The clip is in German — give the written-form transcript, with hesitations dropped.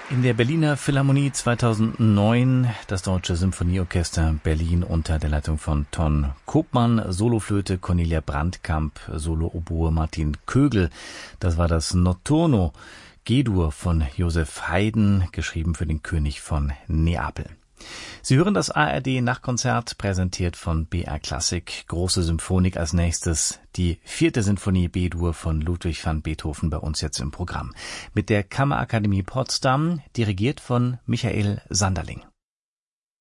In der Berliner Philharmonie 2009 das Deutsche Symphonieorchester Berlin unter der Leitung von Ton Koopman, Soloflöte Cornelia Brandkamp, Solo-Oboe Martin Kögel. Das war das Notturno G-Dur von Joseph Haydn, geschrieben für den König von Neapel. Sie hören das ARD-Nachtkonzert, präsentiert von BR Klassik. Große Symphonik als nächstes. Die 4. Sinfonie B-Dur von Ludwig van Beethoven bei uns jetzt im Programm. Mit der Kammerakademie Potsdam, dirigiert von Michael Sanderling.